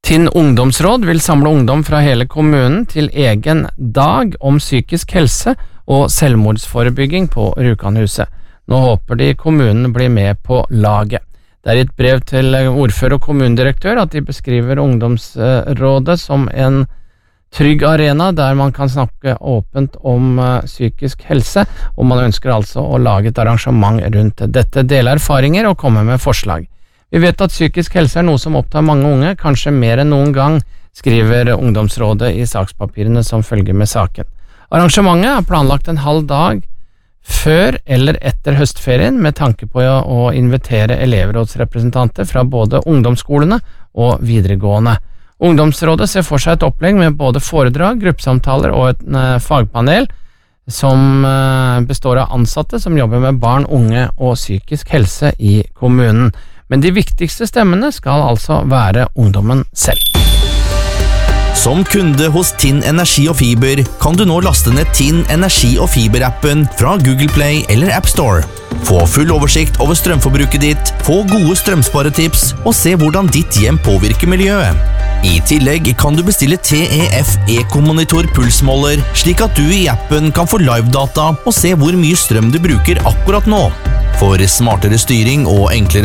Tinn ungdomsråd vil samle ungdom fra hele kommunen til egen dag om psykisk helse og selvmordsforebygging på Rjukanhuset. Nå håper de kommunen blir med på laget. Det er i et brev til ordfører og kommunedirektør at de beskriver ungdomsrådet som en trygg arena der man kan snakke åpent om psykisk helse, og man ønsker altså å lage et arrangement rundt dette, dele erfaringer og komme med forslag. Vi vet at psykisk helse er noe som opptar mange unge, kanskje mer enn noen gang, skriver ungdomsrådet i sakspapirene som følger med saken. Arrangementet er planlagt en halv dag før eller etter høstferien med tanke på å invitere elevrådsrepresentanter fra både ungdomsskolene og videregående. Ungdomsrådet ser for seg et opplegg med både foredrag, gruppesamtaler og et fagpanel som består av ansatte som jobber med barn, unge og psykisk helse i kommunen. Men de viktigste stemmene skal altså være ungdommen selv. Som kunde hos Tinn Energi og Fiber kan du nå laste ned Tinn Energi og Fiber-appen fra Google Play eller App Store. Få full oversikt over strømforbruket ditt, få gode strømsparetips og se hvordan ditt hjem påvirker miljøet. I tillegg kan du bestille TEF Eco-monitor pulsmåler, slik at du i appen kan få live-data og se hvor mye strøm du bruker akkurat nå. For smartere styring og enklere